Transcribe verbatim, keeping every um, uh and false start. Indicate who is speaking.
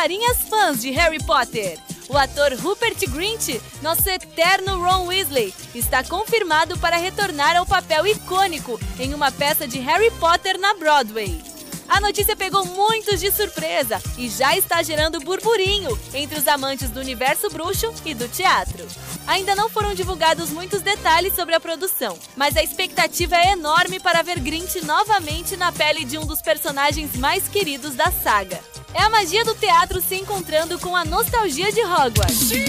Speaker 1: carinhas fãs de Harry Potter. O ator Rupert Grint, nosso eterno Ron Weasley, está confirmado para retornar ao papel icônico em uma peça de Harry Potter na Broadway. A notícia pegou muitos de surpresa e já está gerando burburinho entre os amantes do universo bruxo e do teatro. Ainda não foram divulgados muitos detalhes sobre a produção, mas a expectativa é enorme para ver Grint novamente na pele de um dos personagens mais queridos da saga. É a magia do teatro se encontrando com a nostalgia de Hogwarts.